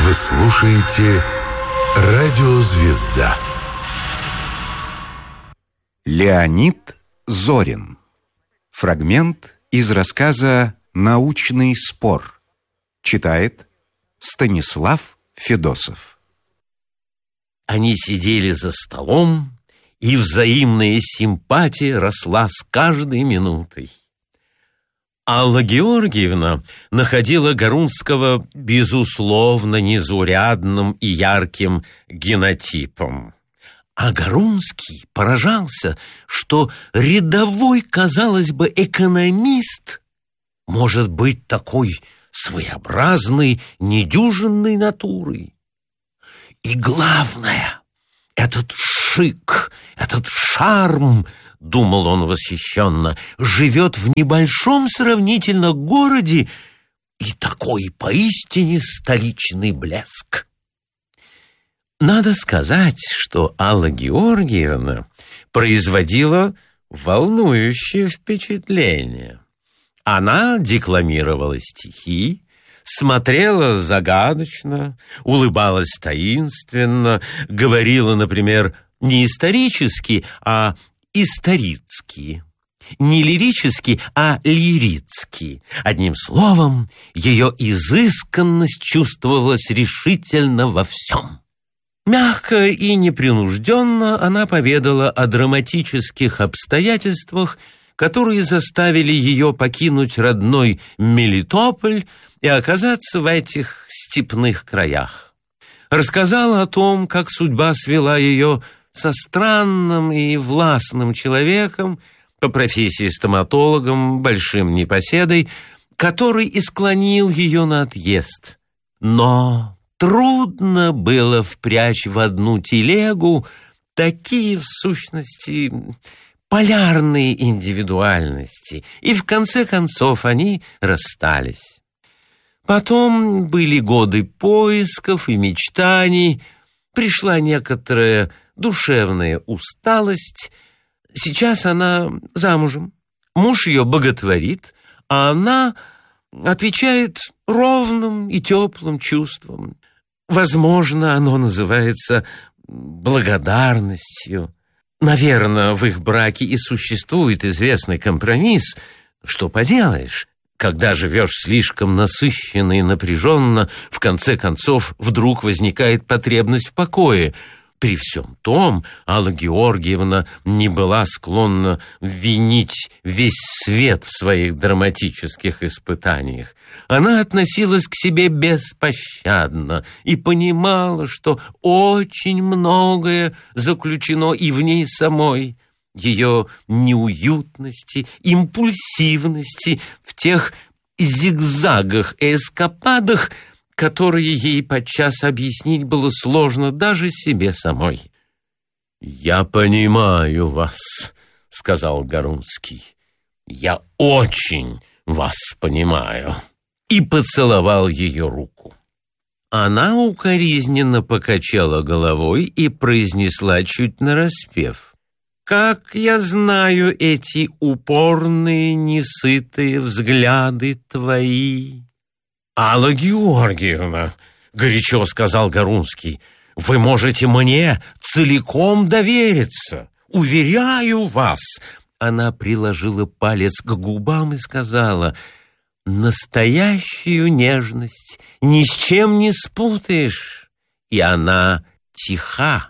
Вы слушаете «Радио Звезда». Леонид Зорин. Фрагмент из рассказа «Научный спор». Читает Станислав Федосов. Они сидели за столом, и взаимная симпатия росла с каждой минутой. Алла Георгиевна находила Гарунского безусловно незаурядным и ярким генотипом. А Гарунский поражался, что рядовой, казалось бы, экономист может быть такой своеобразной, недюжинной натурой. И главное, этот шик, этот шарм, думал он восхищенно, живет в небольшом сравнительно городе, и такой поистине столичный блеск. Надо сказать, что Алла Георгиевна производила волнующее впечатление. Она декламировала стихи, смотрела загадочно, улыбалась таинственно, говорила, например, не исторически, а историцки, не лирически, а лирицки. Одним словом, ее изысканность чувствовалась решительно во всем. Мягко и непринужденно она поведала о драматических обстоятельствах, которые заставили ее покинуть родной Мелитополь и оказаться в этих степных краях. Рассказала о том, как судьба свела ее со странным и властным человеком, по профессии стоматологом, большим непоседой, который и склонил ее на отъезд. Но трудно было впрячь в одну телегу такие, в сущности, полярные индивидуальности, и в конце концов они расстались. Потом были годы поисков и мечтаний, пришла некоторая душевная усталость. Сейчас она замужем, муж ее боготворит, а она отвечает ровным и теплым чувством. Возможно, оно называется благодарностью. Наверное, в их браке и существует известный компромисс. Что поделаешь, когда живешь слишком насыщенно и напряженно, в конце концов вдруг возникает потребность в покое. При всем том, Алла Георгиевна не была склонна винить весь свет в своих драматических испытаниях. Она относилась к себе беспощадно и понимала, что очень многое заключено и в ней самой, ее неуютности, импульсивности, в тех зигзагах и эскападах, которые ей подчас объяснить было сложно даже себе самой. «Я понимаю вас», — сказал Гарунский. «Я очень вас понимаю». И поцеловал ее руку. Она укоризненно покачала головой и произнесла чуть нараспев: «Как я знаю эти упорные, несытые взгляды твои». «Алла Георгиевна», — горячо сказал Гарунский, — «вы можете мне целиком довериться. Уверяю вас». Она приложила палец к губам и сказала: «Настоящую нежность ни с чем не спутаешь». И она тиха.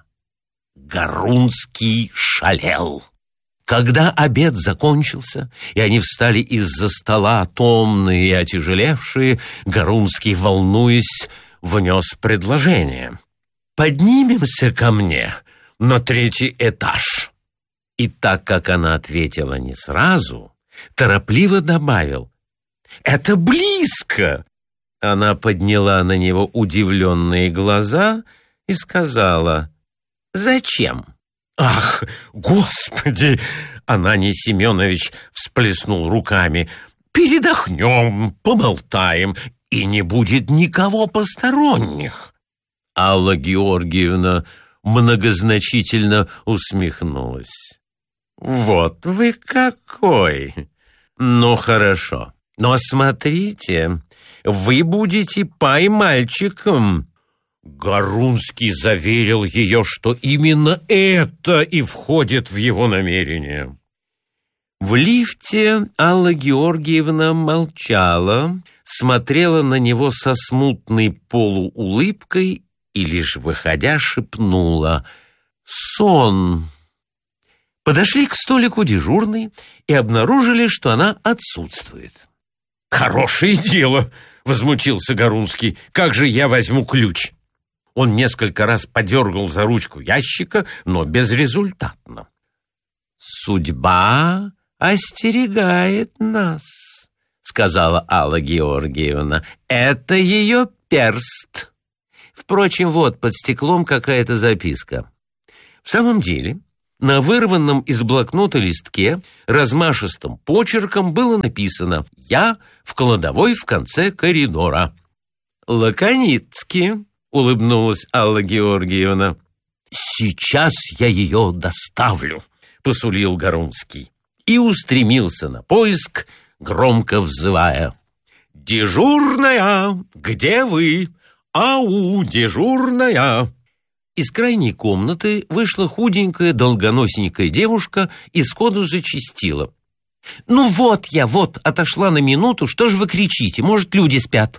Гарунский шалел. Когда обед закончился, и они встали из-за стола, томные и отяжелевшие, Гарунский, волнуясь, внес предложение: «Поднимемся ко мне на 3-й этаж». И так как она ответила не сразу, торопливо добавил: «Это близко». Она подняла на него удивленные глаза и сказала: «Зачем?» «Ах, Господи!» — Ананий Семенович всплеснул руками. «Передохнем, поболтаем, и не будет никого посторонних». Алла Георгиевна многозначительно усмехнулась. «Вот вы какой! Ну, хорошо, но смотрите, вы будете пай-мальчиком. Гарунский заверил ее, что именно это и входит в его намерение. В лифте Алла Георгиевна молчала, смотрела на него со смутной полуулыбкой и лишь выходя шепнула: «Сон». Подошли к столику дежурной и обнаружили, что она отсутствует. «Хорошее дело!» — возмутился Гарунский. «Как же я возьму ключ?» Он несколько раз подергал за ручку ящика, но безрезультатно. «Судьба остерегает нас», — сказала Алла Георгиевна. «Это ее перст. Впрочем, вот под стеклом какая-то записка». В самом деле, на вырванном из блокнота листке размашистым почерком было написано: «Я в кладовой в конце коридора». «Лаконически», — улыбнулась Алла Георгиевна. «Сейчас я ее доставлю», — посулил Гарунский и устремился на поиск, громко взывая: «Дежурная, где вы? Ау, дежурная!» Из крайней комнаты вышла худенькая, долгоносенькая девушка и сходу зачастила: «Ну вот я, вот, отошла на минуту, что ж вы кричите, может, люди спят?»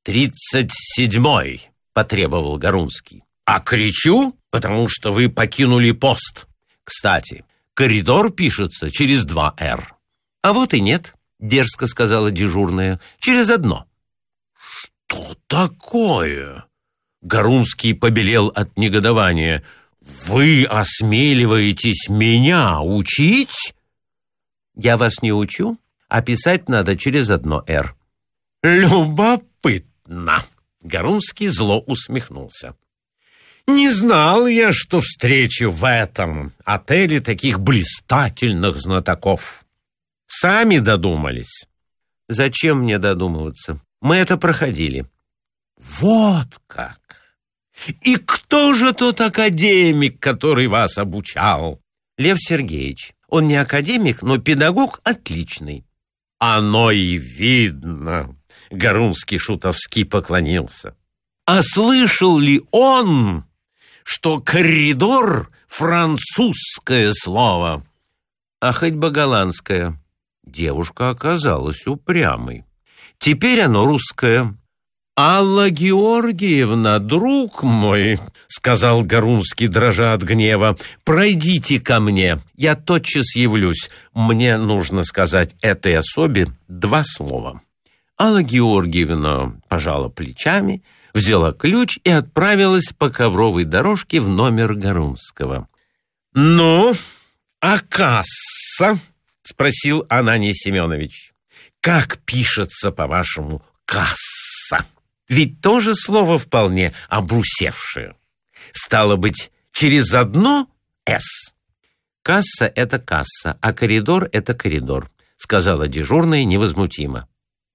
37-й, потребовал Гарунский. «А кричу, потому что вы покинули пост. Кстати, коридор пишется через 2 «Р». «А вот и нет», — дерзко сказала дежурная, — «через 1». «Что такое?» Гарунский побелел от негодования. «Вы осмеливаетесь меня учить?» «Я вас не учу, а писать надо через 1 «Р». «Любопытно!» Гарунский зло усмехнулся. «Не знал я, что встречу в этом отеле таких блистательных знатоков. Сами додумались». «Зачем мне додумываться? Мы это проходили». «Вот как! И кто же тот академик, который вас обучал?» «Лев Сергеевич. Он не академик, но педагог отличный». «Оно и видно», — Гарунский шутовски поклонился. «А слышал ли он, что коридор — французское слово?» «А хоть бы голландское». Девушка оказалась упрямой. «Теперь оно русское». «Алла Георгиевна, друг мой», — сказал Гарунский, дрожа от гнева, — «пройдите ко мне, я тотчас явлюсь. Мне нужно сказать этой особе 2 слова». Алла Георгиевна пожала плечами, взяла ключ и отправилась по ковровой дорожке в номер Гарунского. «Ну, а касса?» — спросил Ананий Семенович. «Как пишется, по-вашему, касса? Ведь тоже слово вполне обрусевшее. Стало быть, через 1 «С». «Касса — это касса, а коридор — это коридор», — сказала дежурная невозмутимо.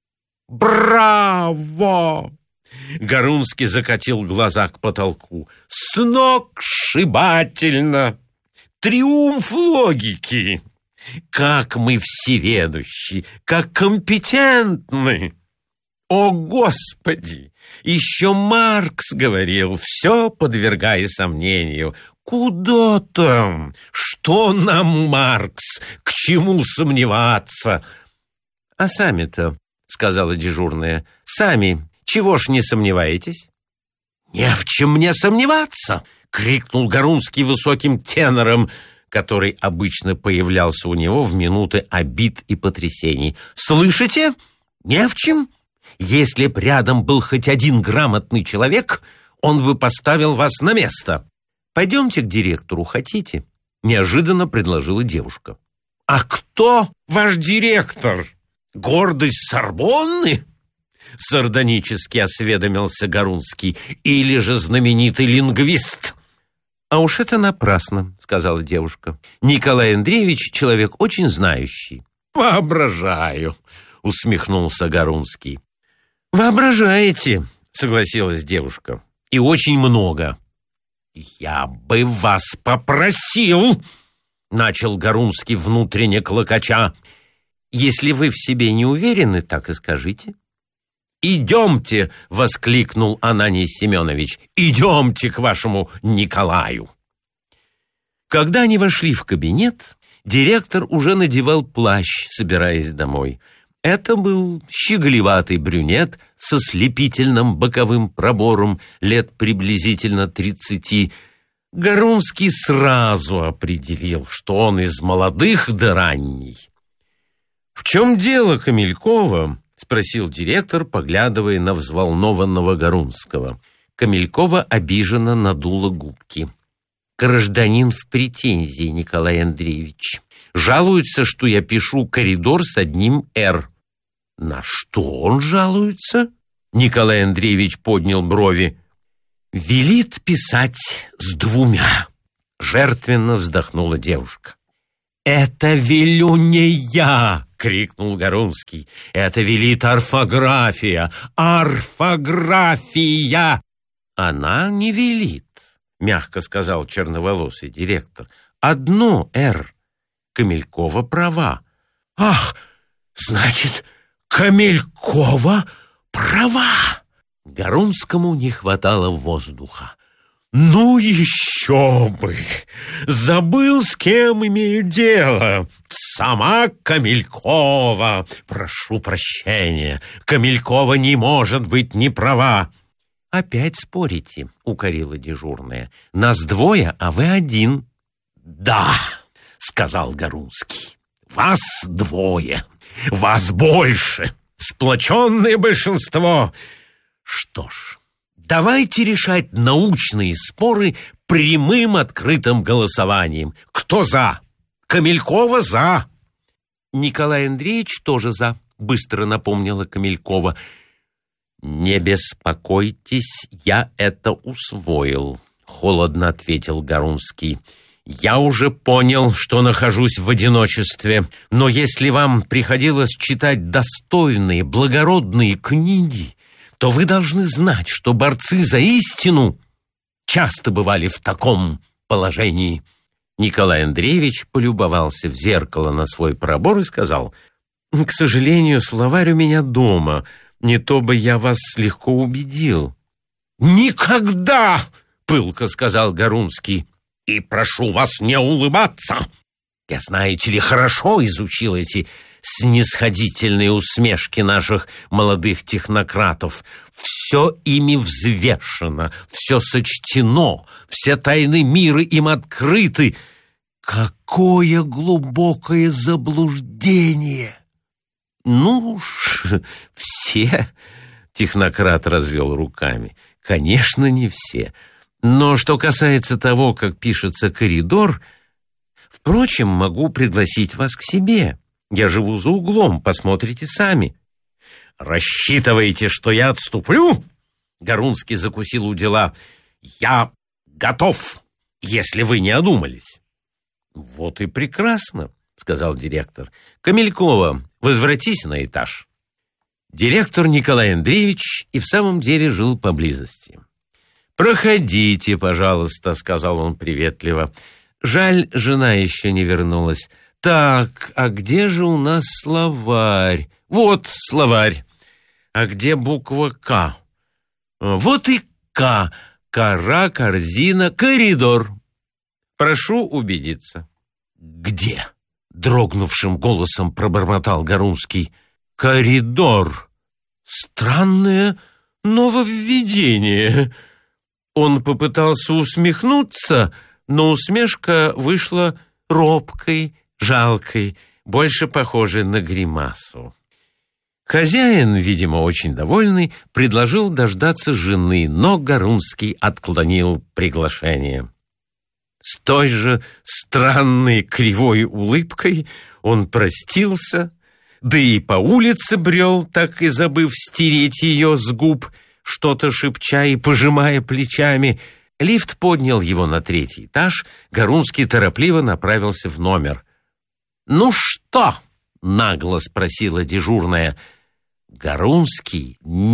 «Браво!» Гарунский закатил глаза к потолку. «Сногсшибательно! Триумф логики! Как мы всеведущи, как компетентны! О, Господи! Еще Маркс говорил, все подвергая сомнению. Куда там? Что нам Маркс? К чему сомневаться?» «А сами-то, — сказала дежурная, — сами чего ж не сомневаетесь?» «Не в чем мне сомневаться!» — крикнул Гарунский высоким тенором, который обычно появлялся у него в минуты обид и потрясений. «Слышите? Не в чем? Если б рядом был хоть один грамотный человек, он бы поставил вас на место. Пойдемте к директору, хотите?» — неожиданно предложила девушка. «А кто ваш директор? Гордость Сорбонны?» — сардонически осведомился Гарунский. «Или же знаменитый лингвист?» «А уж это напрасно», — сказала девушка. «Николай Андреевич человек очень знающий». «Воображаю», — усмехнулся Гарунский. «Воображаете», — согласилась девушка. «И очень много». «Я бы вас попросил», — начал Гарунский внутренне клокоча. «Если вы в себе не уверены, так и скажите». «Идемте!» — воскликнул Ананий Семенович. «Идемте к вашему Николаю!» Когда они вошли в кабинет, директор уже надевал плащ, собираясь домой. Это был щеголеватый брюнет со слепительным боковым пробором лет приблизительно 30. Гарунский сразу определил, что он из молодых до ранней. «В чем дело, Камелькова?» — спросил директор, поглядывая на взволнованного Гарунского. Камелькова обиженно надула губки. «Гражданин в претензии, Николай Андреевич. Жалуется, что я пишу коридор с одним «Р». «На что он жалуется?» Николай Андреевич поднял брови. «Велит писать с 2». Жертвенно вздохнула девушка. «Это велю не я!» — крикнул Гарунский. «Это велит орфография! Орфография!» «Она не велит», — мягко сказал черноволосый директор. «Одно «Р». Камелькова права». «Ах, значит, Камелькова права!» Гарунскому не хватало воздуха. «Ну еще бы! Забыл, с кем имею дело. Сама Камелькова. Прошу прощения, Камелькова не может быть не права». «Опять спорите», — укорила дежурная. «Нас 2, а вы 1». «Да», — сказал Гарунский, — «вас 2, вас больше, сплоченное большинство. Что ж, давайте решать научные споры прямым открытым голосованием. Кто за? Камелькова за». «Николай Андреевич тоже за», — быстро напомнила Камелькова. «Не беспокойтесь, я это усвоил», — холодно ответил Гарунский. «Я уже понял, что нахожусь в одиночестве, но если вам приходилось читать достойные, благородные книги, то вы должны знать, что борцы за истину часто бывали в таком положении». Николай Андреевич полюбовался в зеркало на свой пробор и сказал: «К сожалению, словарь у меня дома, не то бы я вас легко убедил». «Никогда!» — пылко сказал Гарунский. «И прошу вас не улыбаться. Я, знаете ли, хорошо изучил эти снисходительные усмешки наших молодых технократов. Все ими взвешено, все сочтено, все тайны мира им открыты. Какое глубокое заблуждение!» «Ну уж, все», — технократ развел руками. «Конечно, не все. Но что касается того, как пишется коридор, впрочем, могу пригласить вас к себе. Я живу за углом, посмотрите сами». «Рассчитываете, что я отступлю?» Гарунский закусил у дела. «Я готов, если вы не одумались». «Вот и прекрасно», — сказал директор. «Камелькова, возвратись на этаж». Директор Николай Андреевич и в самом деле жил поблизости. «Проходите, пожалуйста», — сказал он приветливо. «Жаль, жена еще не вернулась. Так, а где же у нас словарь? Вот словарь. А где буква «К»? Вот и «К». Кора, корзина, коридор. Прошу убедиться». «Где?» — дрогнувшим голосом пробормотал Гарунский. «Коридор. Странное нововведение». Он попытался усмехнуться, но усмешка вышла робкой, жалкой, больше похожей на гримасу. Хозяин, видимо, очень довольный, предложил дождаться жены, но Гарунский отклонил приглашение. С той же странной кривой улыбкой он простился, да и по улице брел, так и забыв стереть ее с губ, что-то шепча и пожимая плечами. Лифт поднял его на 3-й этаж, Гарунский торопливо направился в номер. «Ну что?» — нагло спросила дежурная. Гарунский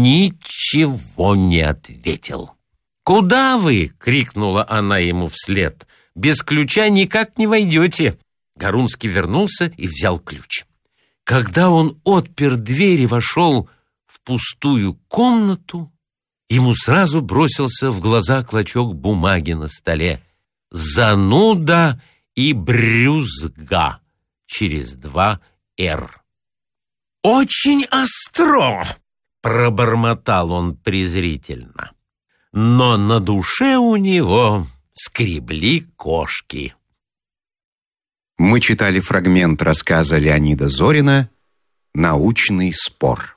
ничего не ответил. «Куда вы?» — крикнула она ему вслед. «Без ключа никак не войдете». Гарунский вернулся и взял ключ. Когда он отпер дверь и вошел в пустую комнату, ему сразу бросился в глаза клочок бумаги на столе. «Зануда и брюзга» через 2 «р». «Очень остро!» — пробормотал он презрительно. Но на душе у него скребли кошки. Мы читали фрагмент рассказа Леонида Зорина «Научный спор».